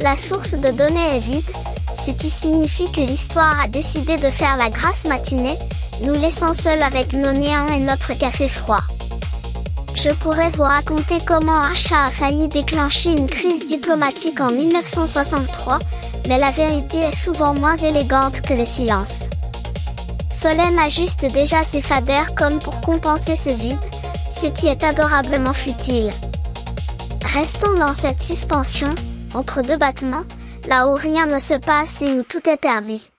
La source de données est vide, ce qui signifie que l'histoire a décidé de faire la grasse matinée, nous laissant seuls avec nos néants et notre café froid. Je pourrais vous raconter comment Archa a failli déclencher une crise diplomatique en 1963, mais la vérité est souvent moins élégante que le silence. Solène ajuste déjà ses faders comme pour compenser ce vide, ce qui est adorablement futile. Restons dans cette suspension, entre deux battements, là où rien ne se passe et où tout est permis.